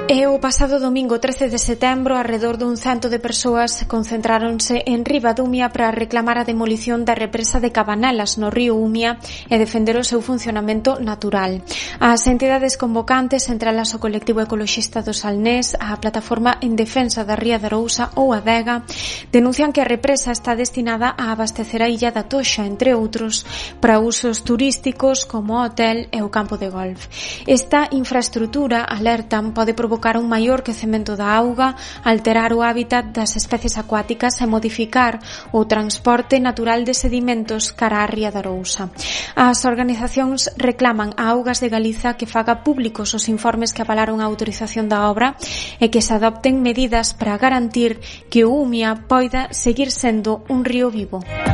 E o pasado domingo 13 de setembro, arredor dun 100 de persoas concentráronse en Ribadumia para reclamar a demolición da represa de Cabanelas no río Umia e defender o seu funcionamento natural. As entidades convocantes, entre elas o colectivo ecoloxista do Salnés, a Plataforma en Defensa da Ría de Arousa ou a Dega, denuncian que a represa está destinada a abastecer a illa da Toxa, entre outros, para usos turísticos como o hotel e o campo de golf. Esta infraestrutura, alertan, pode provocar un maior quecemento da auga, alterar o hábitat das especies acuáticas e modificar o transporte natural de sedimentos cara á ría de Arousa. As organizacións reclaman a Augas de Galiza que faga públicos os informes que avalaron a autorización da obra e que se adopten medidas para garantir que o Umia poida seguir sendo un río vivo.